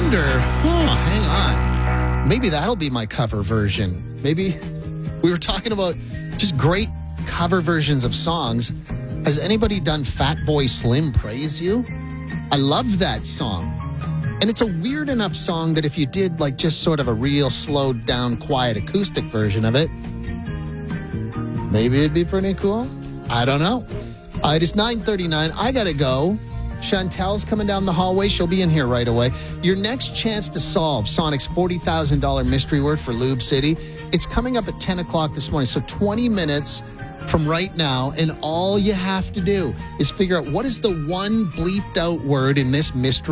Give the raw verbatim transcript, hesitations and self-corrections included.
wonder, huh, hang on. Maybe that'll be my cover version. Maybe we were talking about just great cover versions of songs. Has anybody done Fatboy Slim Praise You? I love that song. And it's a weird enough song that if you did like just sort of a real slowed down, quiet acoustic version of it, maybe it'd be pretty cool. I don't know. Uh, it is nine thirty-nine. I got to go. Chantel's coming down the hallway. She'll be in here right away. Your next chance to solve Sonic's forty thousand dollars mystery word for Lube City, it's coming up at ten o'clock this morning. So twenty minutes from right now, and all you have to do is figure out what is the one bleeped out word in this mystery